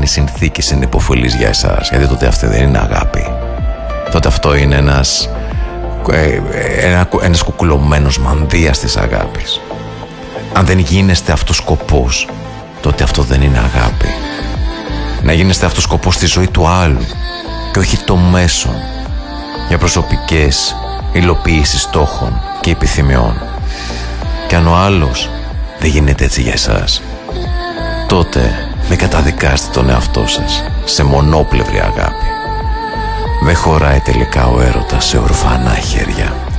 οι συνθήκες είναι υποφελείς για εσάς, γιατί τότε αυτή δεν είναι αγάπη. Τότε αυτό είναι ένας κουκουλωμένος μανδύας της αγάπης. Αν δεν γίνεστε αυτός σκοπός, τότε αυτό δεν είναι αγάπη. Να γίνεστε αυτός σκοπός στη ζωή του άλλου και όχι το μέσον για προσωπικές υλοποίησεις στόχων και επιθυμιών. Και αν ο άλλος δεν γίνεται έτσι για εσάς, τότε μην καταδικάστε τον εαυτό σας σε μονόπλευρη αγάπη. Δεν χωράει τελικά ο έρωτας σε ορφανά χέρια.